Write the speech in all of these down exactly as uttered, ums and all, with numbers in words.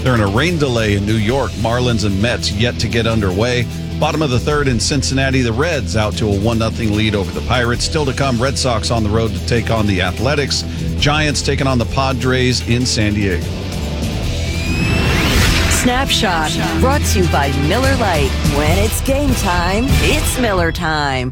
They're in a rain delay in New York. Marlins and Mets yet to get underway. Bottom of the third in Cincinnati, the Reds out to a one nothing lead over the Pirates. Still to come, Red Sox on the road to take on the Athletics. Giants taking on the Padres in San Diego. Snapshot, brought to you by Miller Lite. When it's game time, it's Miller time.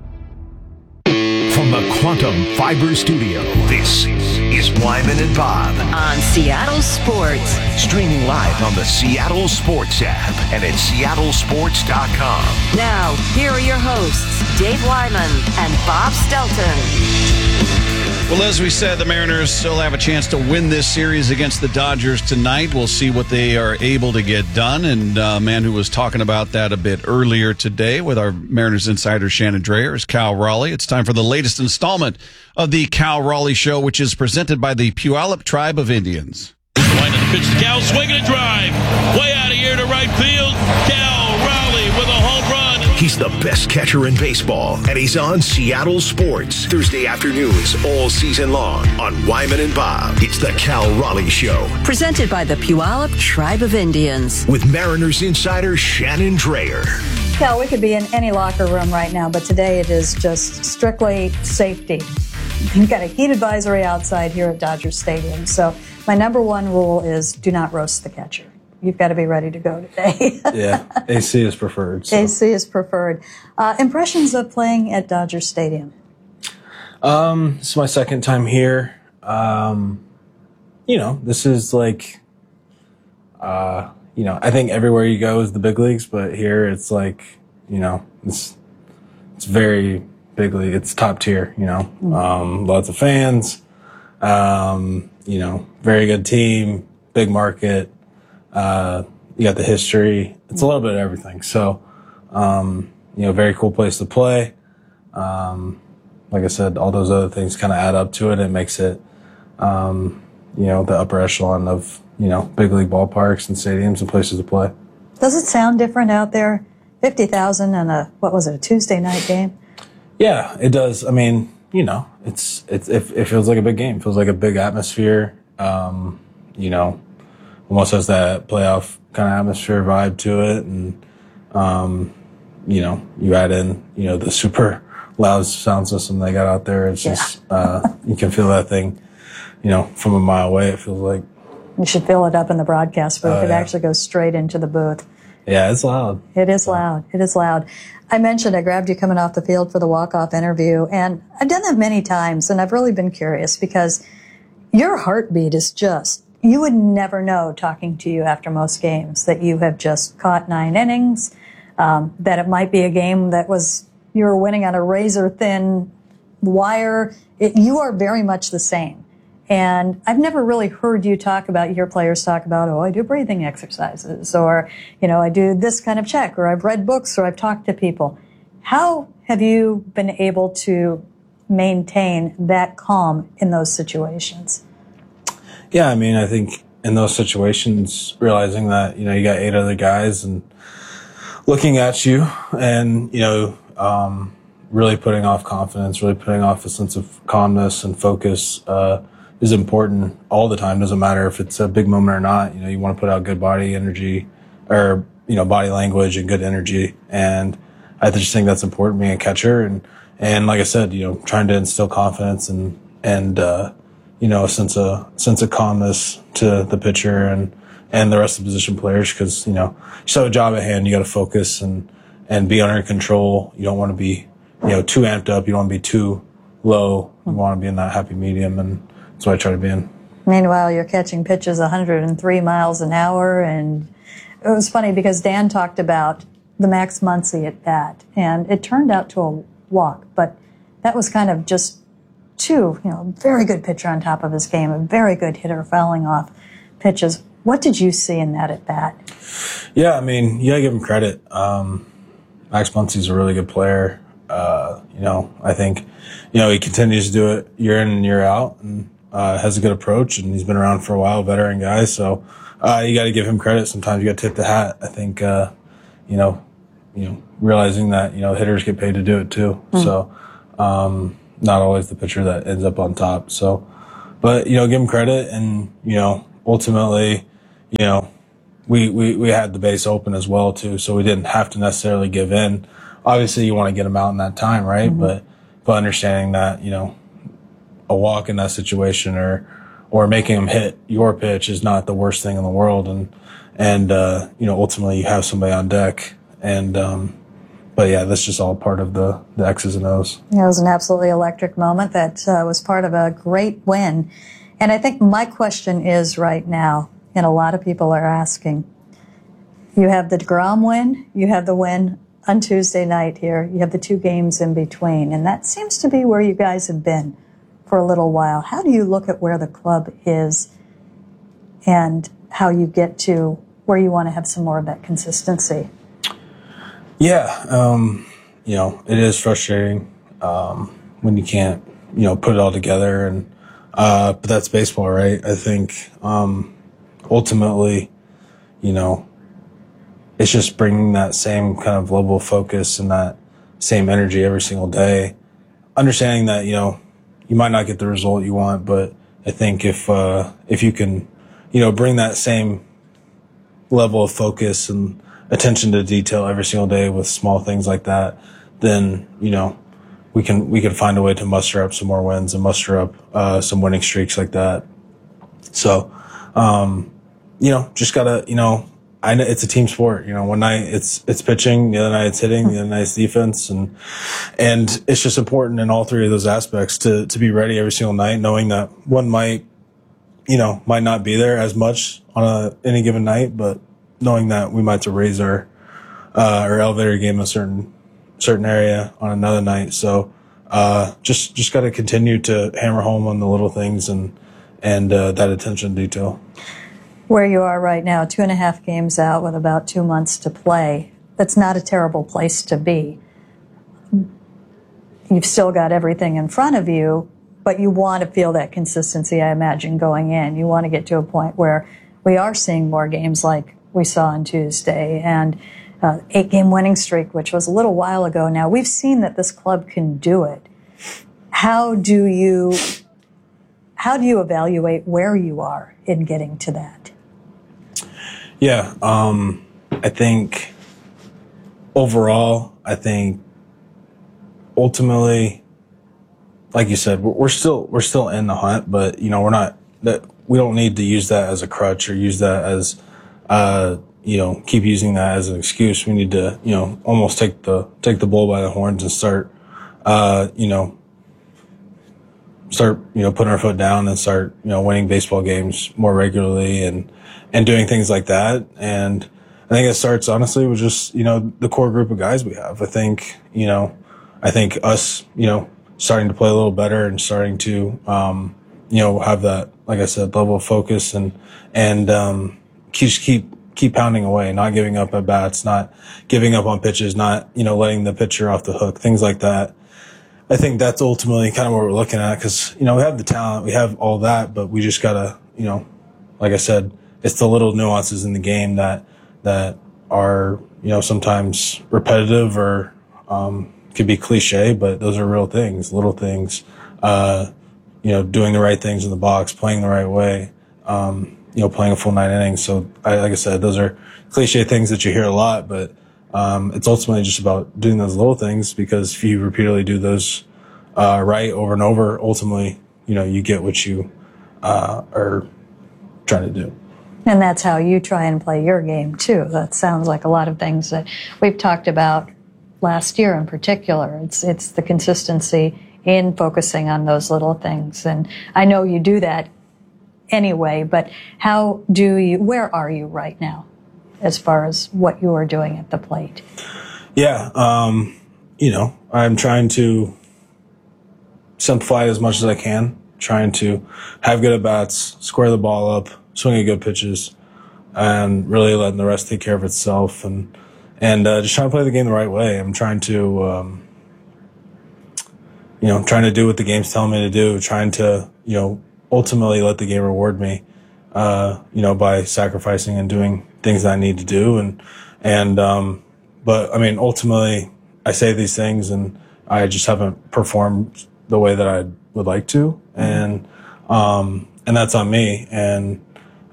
From the Quantum Fiber Studio, this is Wyman and Bob. On Seattle Sports. Streaming live on the Seattle Sports app and at seattle sports dot com. Now, here are your hosts, Dave Wyman and Bob Stelton. Well, as we said, the Mariners still have a chance to win this series against the Dodgers tonight. We'll see what they are able to get done. And a uh, man who was talking about that a bit earlier today with our Mariners insider Shannon Drayer is Cal Raleigh. It's time for the latest installment of the Cal Raleigh Show, which is presented by the Puyallup Tribe of Indians. Wyman pitch to Cal, swinging a drive. Way out of here to right field. Cal Raleigh with a home run. He's the best catcher in baseball, and he's on Seattle Sports Thursday afternoons all season long on Wyman and Bob. It's the Cal Raleigh Show. Presented by the Puyallup Tribe of Indians. With Mariners insider Shannon Drayer. Cal, we could be in any locker room right now, but today it is just strictly safety. We've got a heat advisory outside here at Dodger Stadium. So my number one rule is do not roast the catcher. You've got to be ready to go today. Yeah, A C is preferred. So. A C is preferred. Uh, impressions of playing at Dodger Stadium? Um, this is my second time here. Um, you know, this is like, uh, you know, I think everywhere you go is the big leagues, but here it's like, you know, it's it's very big league. It's top tier. You know, mm-hmm. um, lots of fans. Um, you know, very good team, big market. Uh, you got the history. It's a little bit of everything. So, um, you know, very cool place to play. Um, like I said, all those other things kind of add up to it. It makes it, um, you know, the upper echelon of, you know, big league ballparks and stadiums and places to play. Does it sound different out there? fifty thousand and a, what was it, a Tuesday night game? Yeah, it does. I mean, you know, it's, it's, it, it feels like a big game. It feels like a big atmosphere. Um, you know, almost has that playoff kind of atmosphere vibe to it. And, um, you know, you add in, you know, the super loud sound system they got out there. It's just, yeah. uh, you can feel that thing, you know, from a mile away, it feels like. You should fill it up in the broadcast booth. Uh, it yeah. actually goes straight into the booth. Yeah, it's loud. It is loud. It is loud. I mentioned I grabbed you coming off the field for the walk-off interview, and I've done that many times, and I've really been curious because your heartbeat is just, you would never know talking to you after most games that you have just caught nine innings, um, that it might be a game that was, you were winning on a razor-thin wire. It, you are very much the same. And I've never really heard you talk about, your players talk about, oh, I do breathing exercises, or, you know, I do this kind of check, or I've read books, or I've talked to people. How have you been able to maintain that calm in those situations? Yeah, I mean, I think in those situations, realizing that, you know, you got eight other guys and looking at you and, you know, um, really putting off confidence, really putting off a sense of calmness and focus, uh, is important all the time. Doesn't matter if it's a big moment or not. You know, you want to put out good body energy or, you know, body language and good energy. And I just think that's important being a catcher. And, and like I said, you know, trying to instill confidence and, and, uh, you know, a sense of, sense of calmness to the pitcher and, and the rest of the position players. Cause, you know, you still have a job at hand. You got to focus and, and be under control. You don't want to be, you know, too amped up. You don't want to be too low. You want to be in that happy medium. And that's what I try to be in. Meanwhile, you're catching pitches one hundred three miles an hour. And it was funny because Dan talked about the Max Muncy at bat, and it turned out to a walk. But that was kind of just two, you know, very good pitcher on top of his game, a very good hitter fouling off pitches. What did you see in that at bat? Yeah, I mean, you gotta give him credit. Um, Max Muncy's a really good player. Uh, you know, I think, you know, he continues to do it year in and year out, and Uh, has a good approach, and he's been around for a while, veteran guy. So, uh, you got to give him credit. Sometimes you got to tip the hat. I think, uh, you know, you know, realizing that, you know, hitters get paid to do it too. Mm. So, um, not always the pitcher that ends up on top. So, but, you know, give him credit, and, you know, ultimately, you know, we, we, we had the base open as well too, so we didn't have to necessarily give in. Obviously, you want to get them out in that time, right? Mm-hmm. But but understanding that, you know, a walk in that situation or or making them hit your pitch is not the worst thing in the world, and and uh, you know, ultimately you have somebody on deck, and um, but yeah, that's just all part of the the X's and O's. Yeah, it was an absolutely electric moment that uh, was part of a great win, and I think my question is right now, and a lot of people are asking, you have the DeGrom win, you have the win on Tuesday night here, you have the two games in between, and that seems to be where you guys have been for a little while. How do you look at where the club is and how you get to where you want to have some more of that consistency? Yeah, um, you know, it is frustrating um, when you can't, you know, put it all together, and uh, but that's baseball, right? I think um, ultimately, you know, it's just bringing that same kind of level of focus and that same energy every single day. Understanding that, you know, you might not get the result you want, but I think if, uh, if you can, you know, bring that same level of focus and attention to detail every single day with small things like that, then, you know, we can, we can find a way to muster up some more wins and muster up, uh, some winning streaks like that. So, um, you know, just gotta, you know, I know it's a team sport. You know, one night it's it's pitching, the other night it's hitting, the other night it's defense, and and it's just important in all three of those aspects to to be ready every single night, knowing that one might, you know, might not be there as much on a, any given night, but knowing that we might have to raise our uh, our elevator game in a certain certain area on another night. So uh, just just got to continue to hammer home on the little things and and uh, that attention to detail. Where you are right now, two and a half games out with about two months to play, that's not a terrible place to be. You've still got everything in front of you, but you want to feel that consistency, I imagine, going in. You want to get to a point where we are seeing more games like we saw on Tuesday, and uh, eight-game winning streak, which was a little while ago now. We've seen that this club can do it. How do you, how do you evaluate where you are in getting to that? Yeah, um, I think overall, I think ultimately, like you said, we're, we're still we're still in the hunt, but you know we're not that we don't need to use that as a crutch or use that as uh, you know keep using that as an excuse. We need to you know almost take the take the bull by the horns and start uh, you know start you know putting our foot down and start you know winning baseball games more regularly and. and doing things like that. And I think it starts honestly with just, you know, the core group of guys we have. I think, you know, I think us, you know, starting to play a little better and starting to, um, you know, have that, like I said, level of focus and, and, um, just keep, keep pounding away, not giving up at bats, not giving up on pitches, not, you know, letting the pitcher off the hook, things like that. I think that's ultimately kind of what we're looking at because, you know, we have the talent, we have all that, but we just gotta, you know, like I said, it's the little nuances in the game that that are, you know, sometimes repetitive or um, could be cliche, but those are real things, little things. Uh, you know, doing the right things in the box, playing the right way, um, you know, playing a full nine innings. So, I, like I said, those are cliche things that you hear a lot, but um, it's ultimately just about doing those little things because if you repeatedly do those uh, right over and over, ultimately, you know, you get what you uh, are trying to do. And that's how you try and play your game, too. That sounds like a lot of things that we've talked about last year in particular. It's it's the consistency in focusing on those little things. And I know you do that anyway, but how do you, where are you right now as far as what you are doing at the plate? Yeah, um, you know, I'm trying to simplify it as much as I can, trying to have good at-bats, square the ball up, swinging good pitches, and really letting the rest take care of itself, and and uh, just trying to play the game the right way. I'm trying to, um, you know, trying to do what the game's telling me to do, trying to, you know, ultimately let the game reward me, uh, you know, by sacrificing and doing things that I need to do, and and um, but I mean, ultimately, I say these things, and I just haven't performed the way that I would like to, and um, and that's on me, and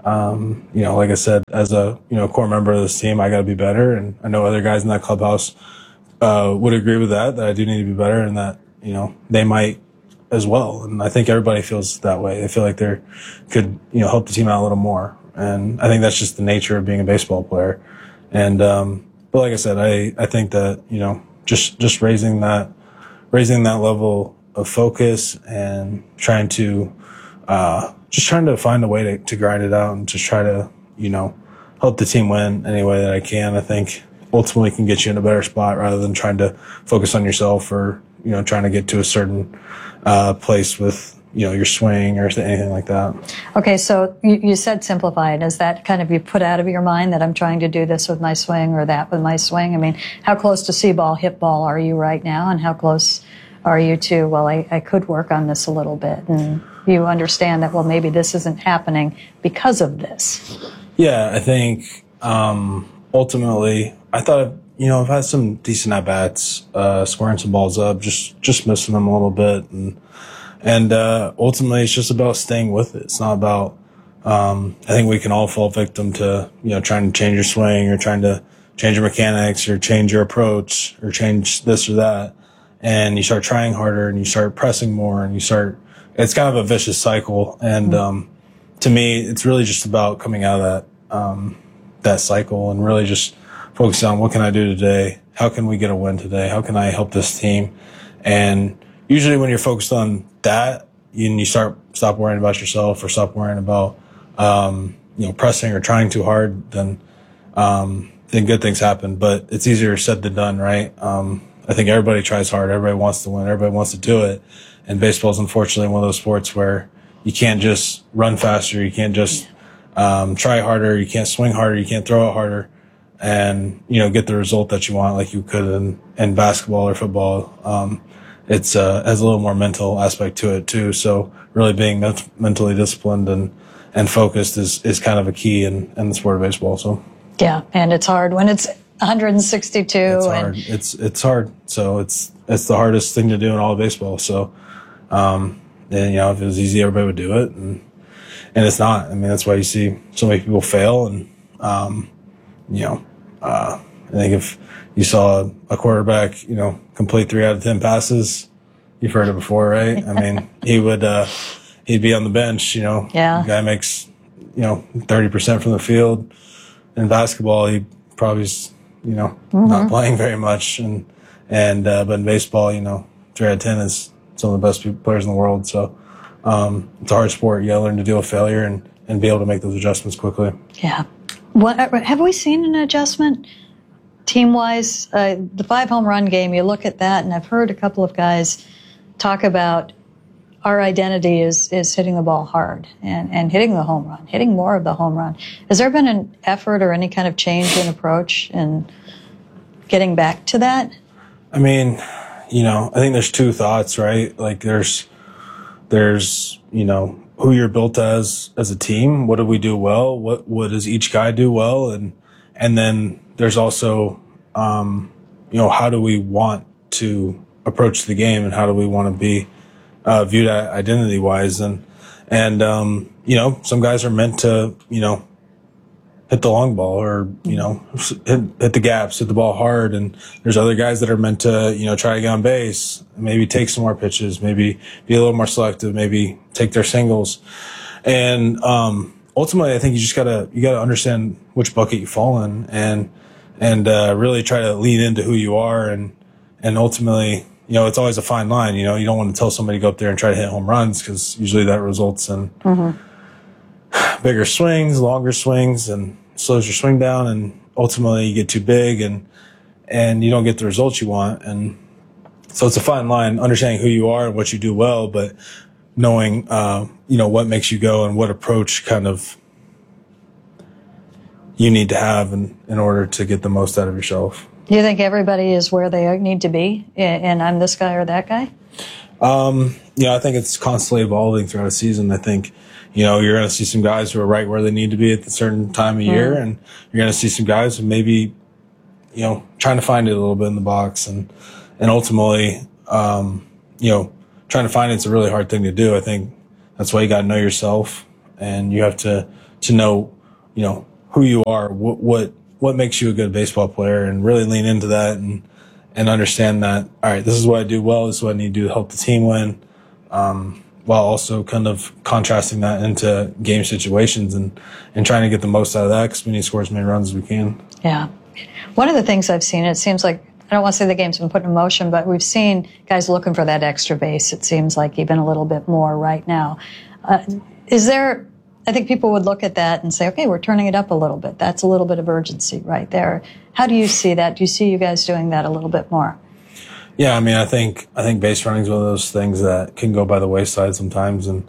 Um, you know, like I said, as a, you know, core member of this team, I got to be better. And I know other guys in that clubhouse, uh, would agree with that, that I do need to be better and that, you know, they might as well. And I think everybody feels that way. They feel like they could, you know, help the team out a little more. And I think that's just the nature of being a baseball player. And, um, but like I said, I, I think that, you know, just, just raising that, raising that level of focus and trying to, uh, just trying to find a way to, to grind it out and just try to, you know, help the team win any way that I can, I think ultimately can get you in a better spot rather than trying to focus on yourself or, you know, trying to get to a certain, uh, place with, you know, your swing or anything like that. Okay, so you, you said simplified. Is that kind of you put out of your mind that I'm trying to do this with my swing or that with my swing? I mean, how close to see ball, hit ball are you right now? And how close are you to, well, I, I could work on this a little bit? And you understand that, well, maybe this isn't happening because of this. Yeah, I think um, ultimately, I thought, you know, I've had some decent at-bats, uh, squaring some balls up, just just missing them a little bit. And and uh, ultimately, it's just about staying with it. It's not about, um, I think we can all fall victim to, you know, trying to change your swing or trying to change your mechanics or change your approach or change this or that. And you start trying harder and you start pressing more and you start, it's kind of a vicious cycle. And, mm-hmm. um, to me, it's really just about coming out of that, um, that cycle and really just focusing on what can I do today? How can we get a win today? How can I help this team? And usually when you're focused on that, you, you start, stop worrying about yourself or stop worrying about, um, you know, pressing or trying too hard, then, um, then good things happen. But it's easier said than done, right? Um, I think everybody tries hard. Everybody wants to win. Everybody wants to do it. And baseball is unfortunately one of those sports where you can't just run faster. You can't just um, try harder. You can't swing harder. You can't throw it harder and, you know, get the result that you want like you could in, in basketball or football. Um, it's uh, has a little more mental aspect to it, too. So really being ment- mentally disciplined and, and focused is, is kind of a key in, in the sport of baseball. So yeah, and it's hard when it's one hundred sixty-two. It's and hard. It's it's hard. So it's it's the hardest thing to do in all of baseball. So, um, and you know, if it was easy, everybody would do it, and and it's not. I mean, that's why you see so many people fail. And um, you know, uh, I think if you saw a quarterback, you know, complete three out of ten passes, you've heard it before, right? I mean, he would uh, he'd be on the bench. You know, yeah. The guy makes you know thirty percent from the field. In basketball, he probably's you know, mm-hmm. not playing very much. And, and, uh, but in baseball, you know, three out of ten is some of the best players in the world. So, um, it's a hard sport. You gotta learn to deal with failure and, and be able to make those adjustments quickly. Yeah. What, have we seen an adjustment team-wise? Uh, the five home run game, you look at that, and I've heard a couple of guys talk about our identity is, is hitting the ball hard and, and hitting the home run, hitting more of the home run. Has there been an effort or any kind of change in approach in getting back to that? I mean, you know, I think there's two thoughts, right? Like there's, there's, you know, who you're built as, as a team. What do we do well? What, what does each guy do well? And, and then there's also, um, you know, how do we want to approach the game and how do we want to be, Uh, viewed identity wise. And, and, um, you know, some guys are meant to, you know, hit the long ball or, you know, hit, hit the gaps, hit the ball hard. And there's other guys that are meant to, you know, try to get on base, maybe take some more pitches, maybe be a little more selective, maybe take their singles. And, um, ultimately, I think you just gotta, you gotta understand which bucket you fall in and, and, uh, really try to lean into who you are. And, and ultimately, you know, it's always a fine line. You know, you don't want to tell somebody to go up there and try to hit home runs because usually that results in mm-hmm. bigger swings, longer swings, and slows your swing down. And ultimately, you get too big and and you don't get the results you want. And so it's a fine line, understanding who you are and what you do well, but knowing, uh, you know, what makes you go and what approach kind of you need to have in, in order to get the most out of yourself. Do you think everybody is where they need to be, and I'm this guy or that guy? Um, you know, I think it's constantly evolving throughout a season. I think, you know, you're going to see some guys who are right where they need to be at a certain time of year, mm. and you're going to see some guys who maybe, you know, trying to find it a little bit in the box, and and ultimately, um, you know, trying to find it's a really hard thing to do. I think that's why you got to know yourself, and you have to to know, you know, who you are, what, what, what makes you a good baseball player, and really lean into that and, and understand that, all right, this is what I do well, this is what I need to do to help the team win. Um, while also kind of contrasting that into game situations and, and trying to get the most out of that, because we need to score as many runs as we can. Yeah. One of the things I've seen, it seems like, I don't want to say the game's been put in motion, but we've seen guys looking for that extra base, it seems like, even a little bit more right now. Uh, is there, I think people would look at that and say, okay, we're turning it up a little bit. That's a little bit of urgency right there. How do you see that? Do you see you guys doing that a little bit more? Yeah, I mean, I think I think base running is one of those things that can go by the wayside sometimes, and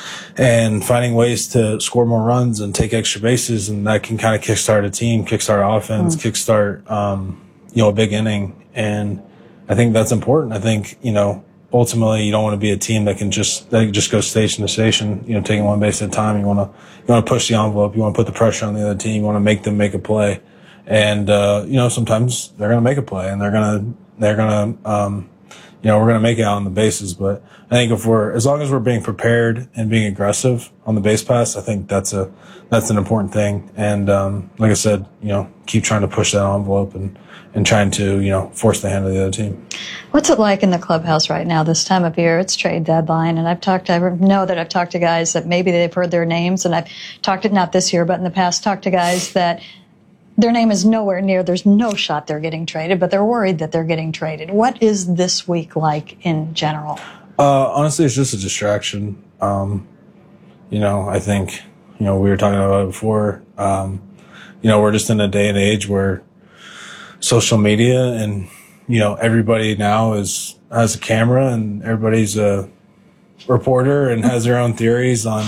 and finding ways to score more runs and take extra bases, and that can kind of kickstart a team, kickstart offense, mm. kickstart um, you know, a big inning, and I think that's important. I think, you know, ultimately you don't want to be a team that can just that can just go station to station, you know, taking one base at a time. You want to you want to push the envelope, you want to put the pressure on the other team, you want to make them make a play, and uh, you know, sometimes they're going to make a play and they're going to. They're going to, um, you know, we're going to make it out on the bases. But I think if we're, as long as we're being prepared and being aggressive on the base pass, I think that's a, that's an important thing. And, um, like I said, you know, keep trying to push that envelope and, and trying to, you know, force the hand of the other team. What's it like in the clubhouse right now this time of year? It's trade deadline. And I've talked to, I know that I've talked to guys that maybe they've heard their names, and I've talked to, not this year, but in the past, talked to guys that their name is nowhere near, there's no shot they're getting traded, but they're worried that they're getting traded. What is this week like in general? Uh, honestly, it's just a distraction. Um, you know, I think, you know, we were talking about it before. Um, you know, we're just in a day and age where social media and, you know, everybody now is, has a camera and everybody's a reporter and has their own theories on,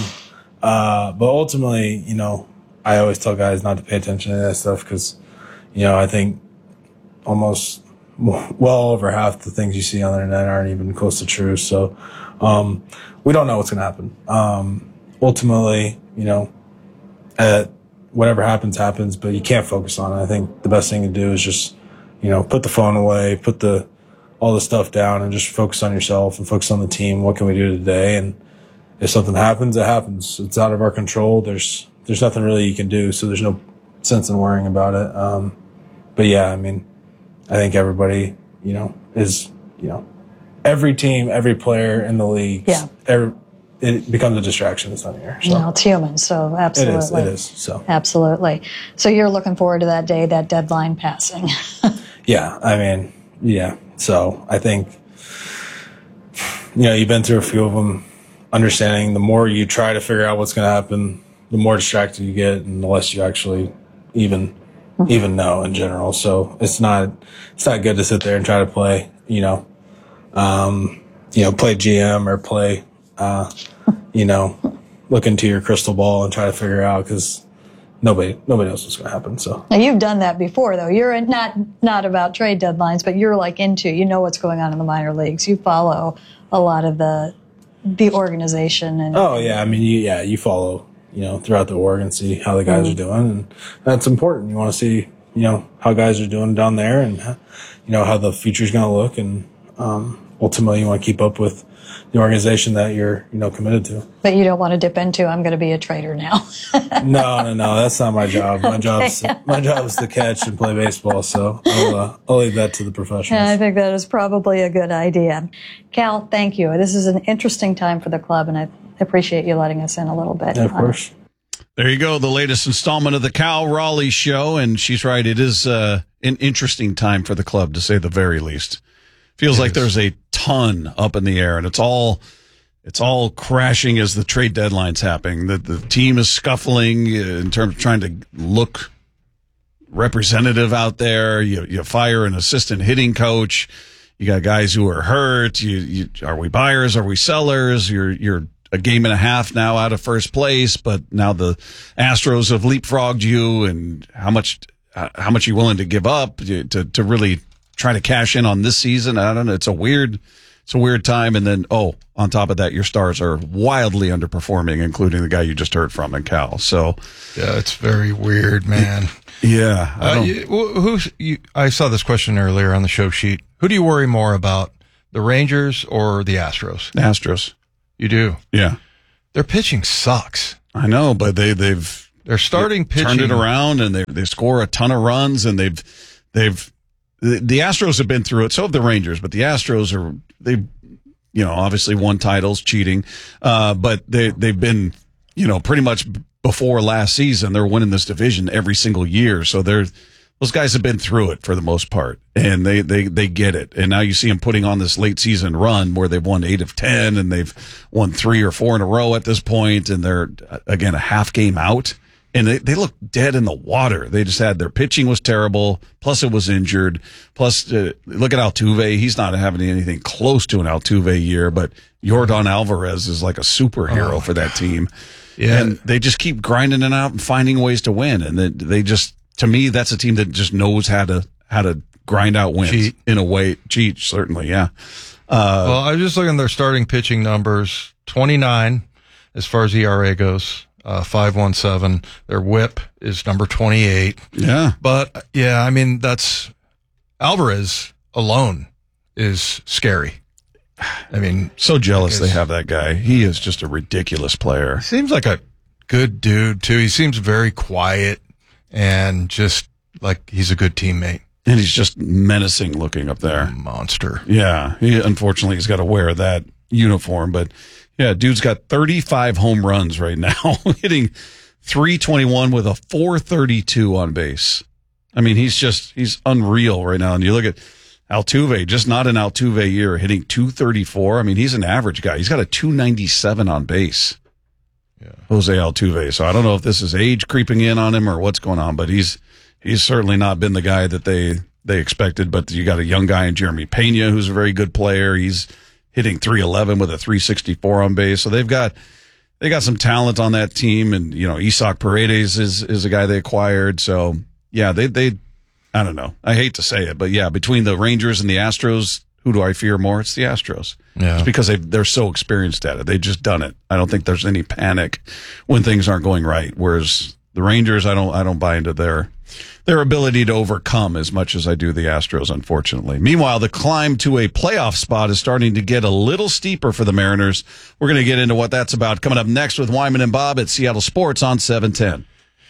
uh, but ultimately, you know, I always tell guys not to pay attention to that stuff because, you know, I think almost well over half the things you see on the internet aren't even close to true. So, um, we don't know what's going to happen. Um, ultimately, you know, at whatever happens, happens, but you can't focus on it. I think the best thing to do is just, you know, put the phone away, put the, all the stuff down and just focus on yourself and focus on the team. What can we do today? And if something happens, it happens. It's out of our control. There's, There's nothing really you can do, so there's no sense in worrying about it. Um, but yeah, I mean, I think everybody, you know, is, you know, every team, every player in the league, yeah. every, it becomes a distraction this time of year. So. No, it's human, so absolutely. It is, it is, so. Absolutely. So you're looking forward to that day, that deadline passing. Yeah, I mean, yeah. So I think, you know, you've been through a few of them, understanding the more you try to figure out what's going to happen, the more distracted you get and the less you actually even mm-hmm. even know in general. So it's not it's not good to sit there and try to play, you know, um, you know, play G M or play, uh, you know, look into your crystal ball and try to figure out because nobody nobody knows what's going to happen. So now you've done that before, though. You're not not about trade deadlines, but you're like into you know what's going on in the minor leagues. You follow a lot of the the organization and oh yeah, I mean you, yeah you follow. You know, throughout the org and see how the guys mm-hmm. are doing. And that's important. You want to see, you know, how guys are doing down there and, you know, how the future's going to look. And, um, ultimately you want to keep up with the organization that you're, you know, committed to. But you don't want to dip into, I'm going to be a trader now. no, no, no. That's not my job. My job is, my job is to catch and play baseball. So I'll, uh, I'll leave that to the professionals. Yeah, I think that is probably a good idea. Cal, thank you. This is an interesting time for the club, and I appreciate you letting us in a little bit. Yeah, of course. There you go, the latest installment of the Cal Raleigh Show, and she's right, it is uh, an interesting time for the club, to say the very least. Feels it like is. There's a ton up in the air, and it's all it's all crashing as the trade deadline's happening. The, the team is scuffling in terms of trying to look representative out there. You, you fire an assistant hitting coach. You got guys who are hurt. You, you are we buyers? Are we sellers? You're you're a game and a half now out of first place, but now the Astros have leapfrogged you, and how much how much are you willing to give up to to really try to cash in on this season? I don't know. It's a weird it's a weird time. And then oh, on top of that, your stars are wildly underperforming, including the guy you just heard from in Cal. So yeah, it's very weird, man. Yeah, I, uh, you, who you, I saw this question earlier on the show sheet. Who do you worry more about, the Rangers or the Astros? Astros. You do? Yeah. Their pitching sucks. I know, but they, they've They're starting pitching. Turned it around, and they they score a ton of runs, and they've they've the, the Astros have been through it. So have the Rangers, but the Astros are they, you know, obviously won titles, cheating, uh, but they they've been, you know, pretty much before last season they're winning this division every single year. So they're those guys have been through it for the most part, and they they they get it. And now you see them putting on this late season run where they've won eight of ten, and they've won three or four in a row at this point, and they're again a half game out. And they, they look dead in the water. They just had their pitching was terrible. Plus it was injured. Plus, uh, look at Altuve. He's not having anything close to an Altuve year, but Yordan Alvarez is like a superhero oh for that team. Yeah. And they just keep grinding it out and finding ways to win. And they, they just, to me, that's a team that just knows how to, how to grind out wins cheat. in a way. Cheat, certainly. Yeah. Uh, well, I was just looking at their starting pitching numbers, twenty-nine as far as E R A goes. Uh, five one seven. Their whip is number twenty-eight. Yeah. But, yeah, I mean, that's Alvarez alone is scary. I mean, so jealous they have that guy. He is just a ridiculous player. Seems like a good dude, too. He seems very quiet and just like he's a good teammate. And he's just menacing looking up there. Monster. Yeah. He, unfortunately, he's got to wear that uniform, but yeah, dude's got thirty-five home runs right now, hitting three twenty-one with a four thirty-two on base. I mean, he's just, he's unreal right now. And you look at Altuve, just not an Altuve year, hitting two thirty-four. I mean, he's an average guy. He's got a two ninety-seven on base. Yeah. Jose Altuve. So I don't know if this is age creeping in on him or what's going on, but he's, he's certainly not been the guy that they, they expected. But you got a young guy in Jeremy Pena, who's a very good player. He's hitting three eleven with a three sixty-four on base. So they've got, they got some talent on that team. And, you know, Isaac Paredes is, is a guy they acquired. So yeah, they, they, I don't know. I hate to say it, but yeah, between the Rangers and the Astros, who do I fear more? It's the Astros. Yeah. It's because they they're so experienced at it. They've just done it. I don't think there's any panic when things aren't going right. Whereas the Rangers, I don't, I don't buy into their, their ability to overcome as much as I do the Astros, unfortunately. Meanwhile, the climb to a playoff spot is starting to get a little steeper for the Mariners. We're going to get into what that's about coming up next with Wyman and Bob at Seattle Sports on seven ten.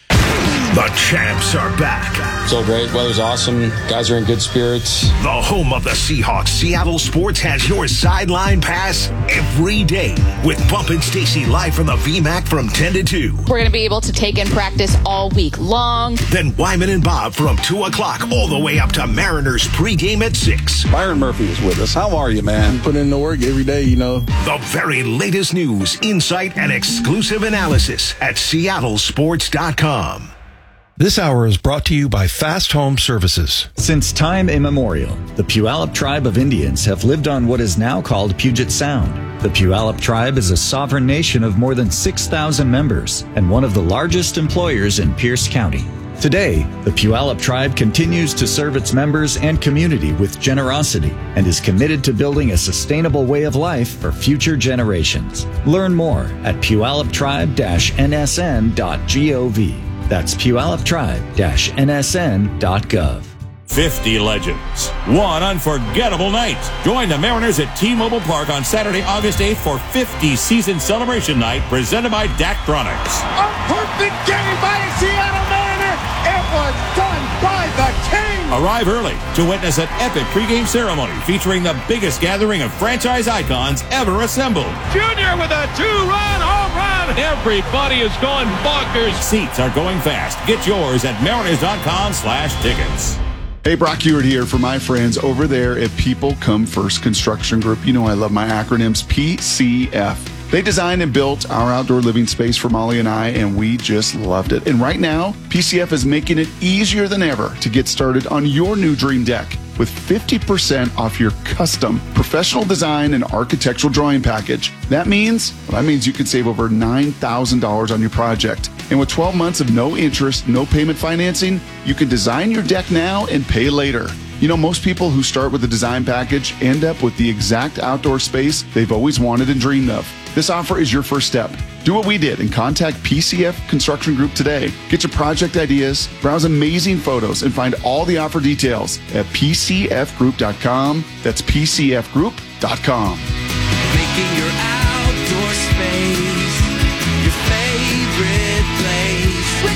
The champs are back. So great. Weather's awesome. Guys are in good spirits. The home of the Seahawks, Seattle Sports, has your sideline pass every day with Bump and Stacy live from the V MAC from ten to two. We're going to be able to take in practice all week long. Then Wyman and Bob from two o'clock all the way up to Mariners pregame at six. Byron Murphy is with us. How are you, man? Put in the work every day, you know. The very latest news, insight, and exclusive analysis at seattle sports dot com. This hour is brought to you by Fast Home Services. Since time immemorial, the Puyallup tribe of Indians have lived on what is now called Puget Sound. The Puyallup tribe is a sovereign nation of more than six thousand members and one of the largest employers in Pierce County. Today, the Puyallup tribe continues to serve its members and community with generosity and is committed to building a sustainable way of life for future generations. Learn more at puyallup tribe dash n s n dot gov. That's puyallup tribe dash n s n dot gov. fifty legends. One unforgettable night. Join the Mariners at T-Mobile Park on Saturday, August eighth for fifty season celebration night presented by Daktronics. A perfect game by a Seattle Mariner. It was done by the King. Arrive early to witness an epic pregame ceremony featuring the biggest gathering of franchise icons ever assembled. Junior with a two-run home run. Everybody is going bonkers. Seats are going fast. Get yours at mariners dot com slash tickets. Hey, Brock Ewart here for my friends over there at People Come First Construction Group. You know I love my acronyms, P C F. They designed and built our outdoor living space for Molly and I, and we just loved it. And right now, P C F is making it easier than ever to get started on your new dream deck with fifty percent off your custom professional design and architectural drawing package. That means, well, that means you could save over nine thousand dollars on your project. And with twelve months of no interest, no payment financing, you can design your deck now and pay later. You know, most people who start with a design package end up with the exact outdoor space they've always wanted and dreamed of. This offer is your first step. Do what we did and contact P C F Construction Group today. Get your project ideas, browse amazing photos, and find all the offer details at p c f group dot com. That's p c f group dot com. Making your outdoor space your favorite place.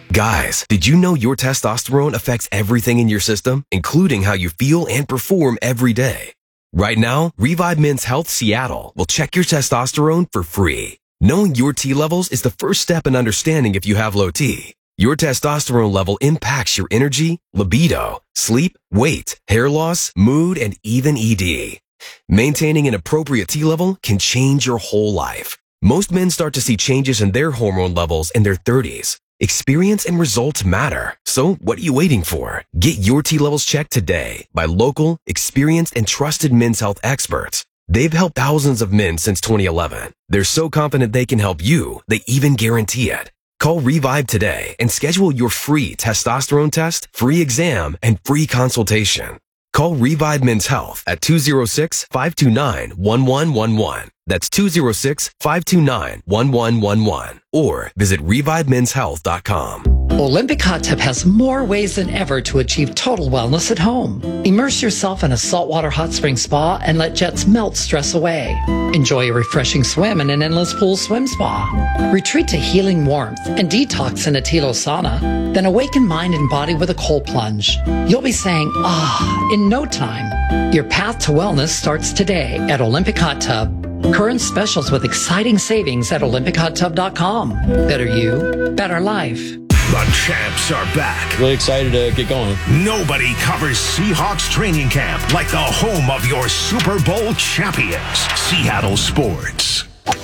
Guys, did you know your testosterone affects everything in your system, including how you feel and perform every day? Right now, Revive Men's Health Seattle will check your testosterone for free. Knowing your T levels is the first step in understanding if you have low T. Your testosterone level impacts your energy, libido, sleep, weight, hair loss, mood, and even E D. Maintaining an appropriate T level can change your whole life. Most men start to see changes in their hormone levels in their thirties. Experience and results matter. So what are you waiting for? Get your T levels checked today by local, experienced, and trusted men's health experts. They've helped thousands of men since twenty eleven. They're so confident they can help you, they even guarantee it. Call Revive today and schedule your free testosterone test, free exam, and free consultation. Call Revive Men's Health at two oh six, five two nine, one one one one. That's two oh six, five two nine, one one one one. Or visit revive men's health dot com. Olympic Hot Tub has more ways than ever to achieve total wellness at home. Immerse yourself in a saltwater hot spring spa and let jets melt stress away. Enjoy a refreshing swim in an endless pool swim spa. Retreat to healing warmth and detox in a Tilo sauna. Then awaken mind and body with a cold plunge. You'll be saying, ah, in no time. Your path to wellness starts today at Olympic Hot Tub. Current specials with exciting savings at olympic hot tub dot com. Better you, better life. The champs are back. Really excited to get going. Nobody covers Seahawks training camp like the home of your Super Bowl champions, Seattle Sports.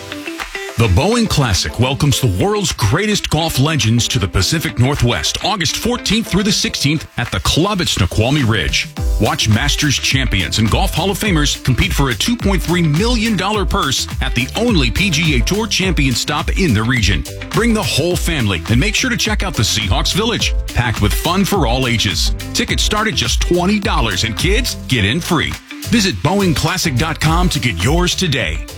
The Boeing Classic welcomes the world's greatest golf legends to the Pacific Northwest, August fourteenth through the sixteenth at the club at Snoqualmie Ridge. Watch Masters champions and Golf Hall of Famers compete for a two point three million dollars purse at the only P G A Tour champion stop in the region. Bring the whole family and make sure to check out the Seahawks Village, packed with fun for all ages. Tickets start at just twenty dollars and kids get in free. Visit Boeing Classic dot com to get yours today.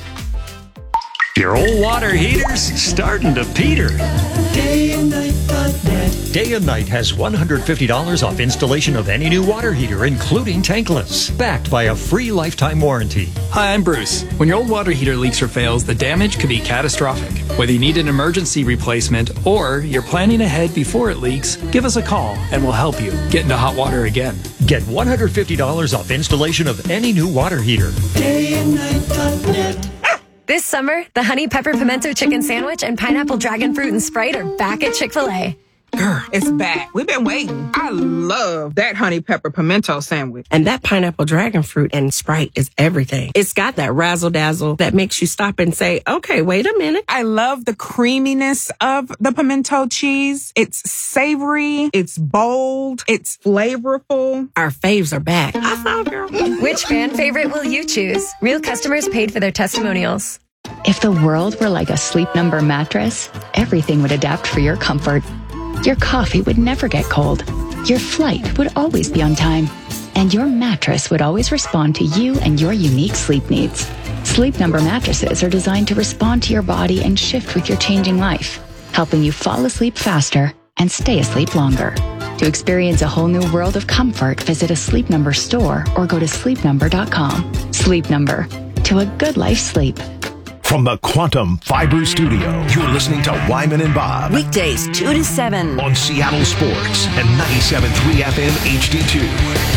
Your old water heater's starting to peter. Day and Night dot net. Day and Night has one hundred fifty dollars off installation of any new water heater, including tankless, backed by a free lifetime warranty. Hi, I'm Bruce. When your old water heater leaks or fails, the damage could be catastrophic. Whether you need an emergency replacement or you're planning ahead before it leaks, give us a call and we'll help you get into hot water again. Get one hundred fifty dollars off installation of any new water heater. Day and Night dot net. This summer, the Honey Pepper Pimento Chicken Sandwich and Pineapple Dragon Fruit and Sprite are back at Chick-fil-A. Girl, it's back. We've been waiting. I love that Honey Pepper Pimento Sandwich. And that Pineapple Dragon Fruit and Sprite is everything. It's got that razzle-dazzle that makes you stop and say, okay, wait a minute. I love the creaminess of the pimento cheese. It's savory. It's bold. It's flavorful. Our faves are back. I saw, girl. Which fan favorite will you choose? Real customers paid for their testimonials. If the world were like a Sleep Number mattress, everything would adapt for your comfort. Your coffee would never get cold. Your flight would always be on time. And your mattress would always respond to you and your unique sleep needs. Sleep Number mattresses are designed to respond to your body and shift with your changing life, helping you fall asleep faster and stay asleep longer. To experience a whole new world of comfort, visit a Sleep Number store or go to sleep number dot com. Sleep Number. To a good life sleep. From the Quantum Fiber Studio, you're listening to Wyman and Bob. Weekdays, two to seven. On Seattle Sports and ninety-seven point three F M H D two.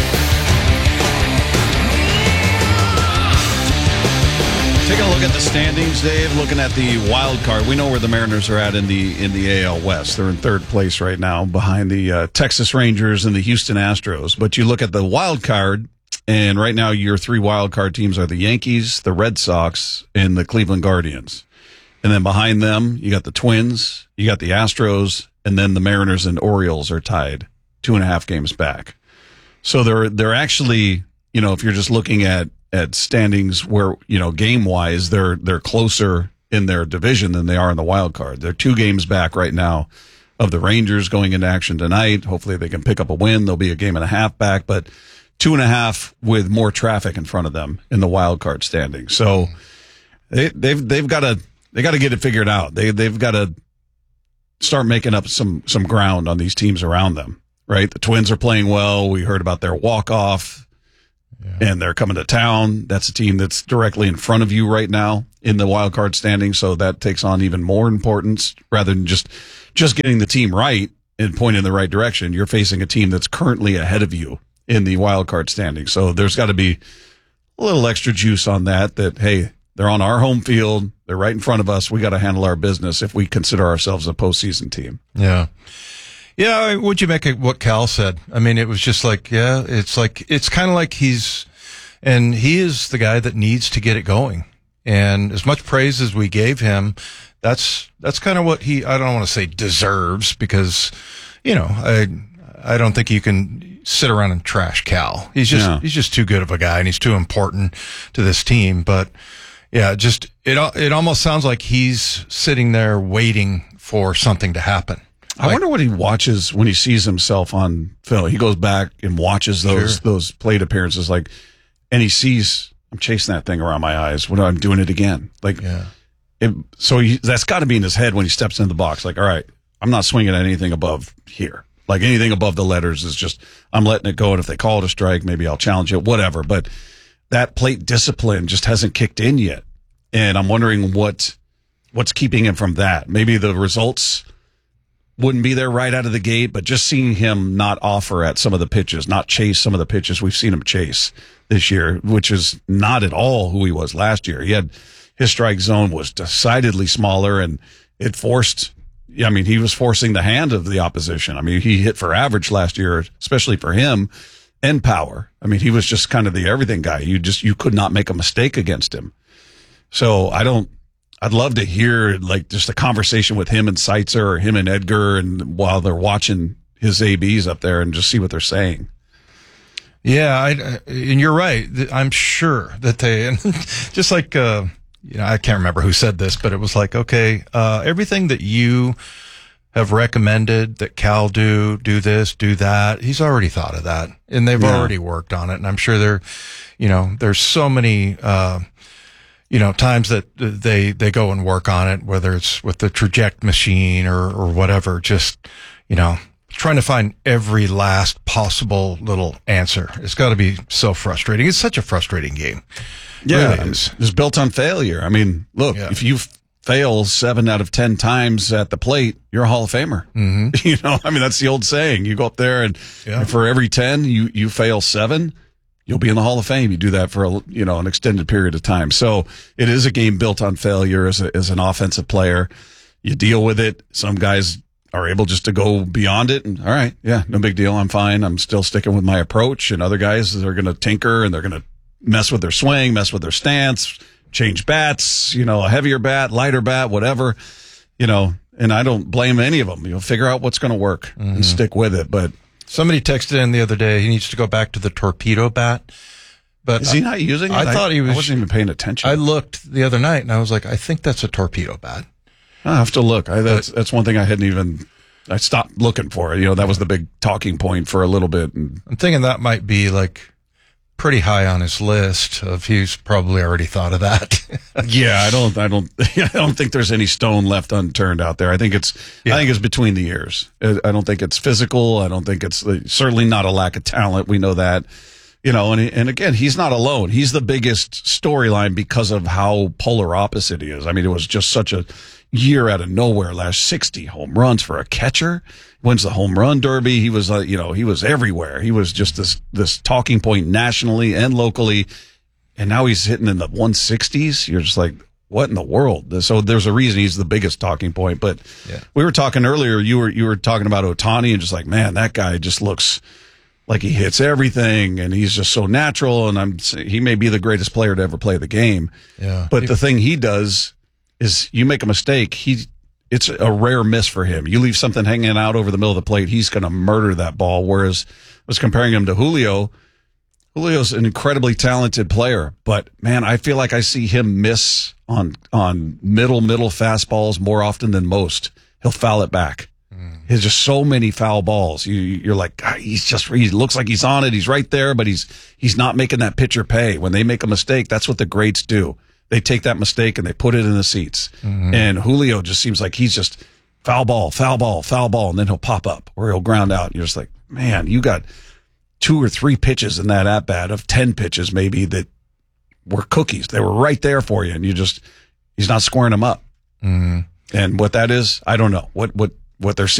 Taking a look at the standings, Dave, looking at the wild card. We know where the Mariners are at in the in the A L West. They're in third place right now behind the uh, Texas Rangers and the Houston Astros. But you look at the wild card, and right now your three wild card teams are the Yankees, the Red Sox, and the Cleveland Guardians. And then behind them, you got the Twins, you got the Astros, and then the Mariners and Orioles are tied two and a half games back. So they're they're actually, you know, if you're just looking at at standings where, you know, game wise, they're they're closer in their division than they are in the wild card. They're two games back right now of the Rangers going into action tonight. Hopefully they can pick up a win. They'll be a game and a half back, but two and a half with more traffic in front of them in the wild card standing. So they, they've they've got to they got to get it figured out. They they've got to start making up some some ground on these teams around them. Right, the Twins are playing well. We heard about their walk off. Yeah. And they're coming to town. That's a team that's directly in front of you right now in the wild card standing. So that takes on even more importance rather than just, just getting the team right and point in the right direction. You're facing a team that's currently ahead of you in the wild card standing. So there's got to be a little extra juice on that, that, hey, they're on our home field. They're right in front of us. We got to handle our business if we consider ourselves a postseason team. Yeah. Yeah. What'd you make of what Cal said? I mean, it was just like, yeah, it's like, it's kind of like he's, and he is the guy that needs to get it going. And as much praise as we gave him, that's, that's kind of what he, I don't want to say deserves, because, you know, I, I don't think you can sit around and trash Cal. He's just, yeah. he's just too good of a guy, and he's too important to this team. But yeah, just, it, it almost sounds like he's sitting there waiting for something to happen. I like, wonder what he watches when he sees himself on film. He goes back and watches those, sure. those plate appearances, like, and he sees, I'm chasing that thing around my eyes when I'm doing it again. Like, yeah. it, so he, that's got to be in his head when he steps into the box. Like, all right, I'm not swinging at anything above here. Like, anything above the letters is just, I'm letting it go. And if they call it a strike, maybe I'll challenge it, whatever. But that plate discipline just hasn't kicked in yet. And I'm wondering what, what's keeping him from that. Maybe the results wouldn't be there right out of the gate, but just seeing him not offer at some of the pitches, not chase some of the pitches we've seen him chase this year, which is not at all who he was last year. He had, his strike zone was decidedly smaller, and it forced, I mean, he was forcing the hand of the opposition. I mean, he hit for average last year, especially for him, and power. I mean, he was just kind of the everything guy. You just, you could not make a mistake against him. So I don't, I'd love to hear like just a conversation with him and Seitzer, or him and Edgar, and while they're watching his A Bs up there, and just see what they're saying. Yeah, I, and you're right. I'm sure that they, and just like, uh, you know, I can't remember who said this, but it was like, okay, uh, everything that you have recommended that Cal do, do this, do that, he's already thought of that, and they've yeah. already worked on it. And I'm sure there, you know, there's so many, uh, you know, times that they, they go and work on it, whether it's with the traject machine or, or whatever, just, you know, trying to find every last possible little answer. It's got to be so frustrating. It's such a frustrating game. Yeah. Really is. It's built on failure. I mean, look, yeah. if you fail seven out of ten times at the plate, you're a Hall of Famer. Mm-hmm. You know, I mean, that's the old saying. You go up there and, yeah. and for every ten, you, you fail seven. You'll be in the Hall of Fame. You do that for a, you know, an extended period of time. So it is a game built on failure as a, as an offensive player. You deal with it. Some guys are able just to go beyond it, and all right, yeah, no big deal. I'm fine. I'm still sticking with my approach. And other guys, they're going to tinker, and they're going to mess with their swing, mess with their stance, change bats, you know, a heavier bat, lighter bat, whatever, you know, and I don't blame any of them. You know, figure out what's going to work mm-hmm. and stick with it. But somebody texted in the other day, he needs to go back to the torpedo bat. But is he not using it? I, I thought he was. I wasn't even paying attention. I looked the other night, and I was like, I think that's a torpedo bat. I have to look. I, that's that's one thing I hadn't even. I stopped looking for it. You know, that was the big talking point for a little bit. And I'm thinking that might be like pretty high on his list of he's probably already thought of that. yeah, I don't. I don't. I don't think there's any stone left unturned out there. I think it's. Yeah. I think it's between the ears. I don't think it's physical. I don't think it's certainly not a lack of talent. We know that. You know, and and again, he's not alone. He's the biggest storyline because of how polar opposite he is. I mean, it was just such a year out of nowhere last. Sixty home runs for a catcher, wins the home run derby. He was, uh, you know, he was everywhere. He was just this this talking point nationally and locally, and now he's hitting in the one sixties. You're just like, what in the world? So there's a reason he's the biggest talking point. But yeah. we were talking earlier. You were you were talking about Ohtani, and just like, man, that guy just looks like he hits everything, and he's just so natural. And I'm he may be the greatest player to ever play the game. Yeah. But the thing he does is, you make a mistake, he it's a rare miss for him. You leave something hanging out over the middle of the plate, he's going to murder that ball. Whereas I was comparing him to Julio. Julio's an incredibly talented player, but man, I feel like I see him miss on on middle middle fastballs more often than most. He'll foul it back. There's just so many foul balls. You, you're like, God, he's just, he looks like he's on it. He's right there, but he's, he's not making that pitcher pay. When they make a mistake, that's what the greats do. They take that mistake and they put it in the seats. Mm-hmm. And Julio just seems like he's just foul ball, foul ball, foul ball, and then he'll pop up or he'll ground out. And you're just like, man, you got two or three pitches in that at bat of ten pitches maybe that were cookies. They were right there for you, and you just, he's not squaring them up. Mm-hmm. And what that is, I don't know. What, what, what they're seeing.